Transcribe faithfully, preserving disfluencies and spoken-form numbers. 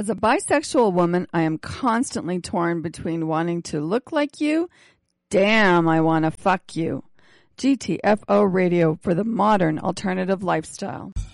As a bisexual woman, I am constantly torn between wanting to look like you. Damn, I want to fuck you. G T F O Radio for the modern alternative lifestyle.